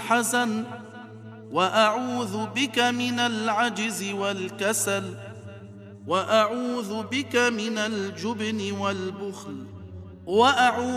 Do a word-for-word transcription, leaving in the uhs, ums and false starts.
والحزن، وأعوذ بك من العجز والكسل، وأعوذ بك من الجبن والبخل، وأعوذ